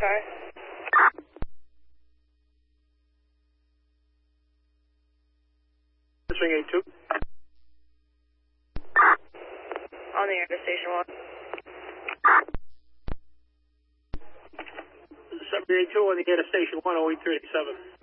Okay. Swing 82. On the air to station 1. 782 on the air to station 1, 08387.